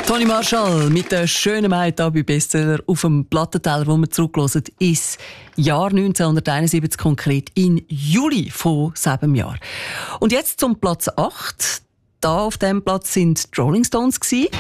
Toni Marshall mit der schönen Maid bei Bestseller auf dem Plattenteller, wo wir zurückhören, ist Jahr 1971, konkret in Juli von selben Jahr. Und jetzt zum Platz 8. Da auf dem Platz sind die Rolling Stones gewesen.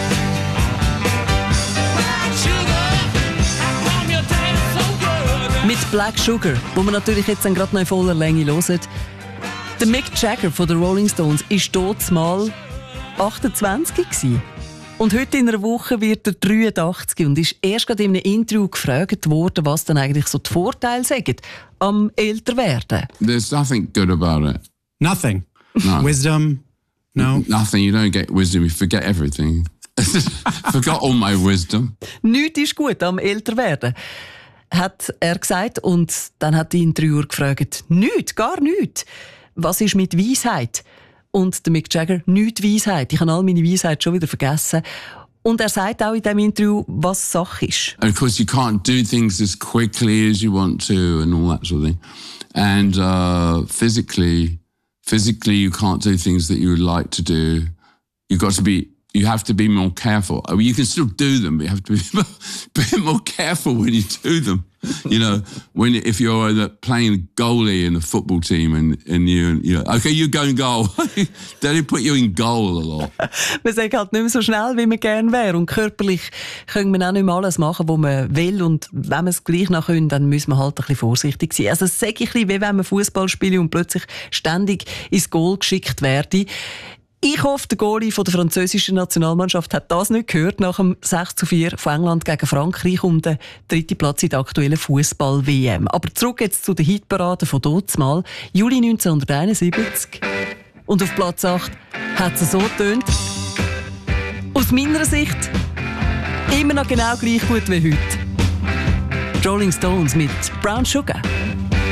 Mit Black Sugar, wo wir natürlich jetzt gerade noch in voller Länge hören. Der Mick Jagger von den Rolling Stones war dort mal 28 gewesen. Und heute in einer Woche wird er 83 und ist erst gerade in einem Interview gefragt worden, was dann eigentlich so die Vorteile sind am Älterwerden. There's nothing good about it. Nothing? No. Wisdom? No? Nothing. You don't get wisdom. You forget everything. Forgot all my wisdom. Nichts ist gut am Älterwerden, hat er gesagt. Und dann hat die Interviewer gefragt, nichts, gar nichts. Was ist mit Weisheit? Und der Mick Jagger, nichts Weisheit. Ich habe all meine Weisheit schon wieder vergessen. Und er sagt auch in diesem Interview, was Sache ist. And of course, you can't do things as quickly as you want to and all that sort of thing. And physically, you can't do things that you would like to do. You have to be more careful. I mean, you can still do them, but you have to be a bit more careful when you do them. You know, if you're playing goalie in a football team and you okay, you go in goal. They put you in goal a lot. Man sagt halt nicht mehr so schnell, wie man gerne wäre. Und körperlich können wir auch nicht mehr alles machen, was man will. Und wenn wir es gleich noch können, dann müssen wir halt ein bisschen vorsichtig sein. Also es ist ein bisschen, wie wenn man Fußball spielt und plötzlich ständig ins Goal geschickt werde. Ich hoffe, der Goalie von der französischen Nationalmannschaft hat das nicht gehört nach dem 6:4 von England gegen Frankreich um den 3. Platz in der aktuellen Fußball-WM. Aber zurück jetzt zu den Hitparaden von damals, Juli 1971. Und auf Platz 8 hat es so getönt. Aus meiner Sicht immer noch genau gleich gut wie heute. Die Rolling Stones mit Brown Sugar.